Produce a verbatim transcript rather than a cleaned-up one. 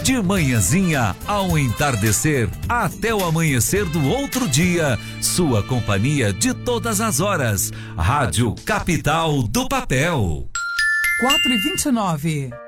De manhãzinha ao entardecer, até o amanhecer do outro dia, sua companhia de todas as horas. Rádio Capital do Papel. quatro e vinte e nove.